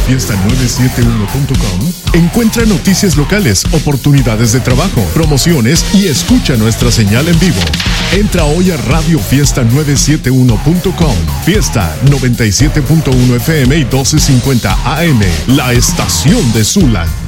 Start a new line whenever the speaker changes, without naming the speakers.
radiofiesta971.com encuentra noticias locales, oportunidades de trabajo, promociones y escucha nuestra señal en vivo. Entra hoy a radiofiesta971.com. Fiesta 97.1 FM y 1250 AM, la estación de Zula.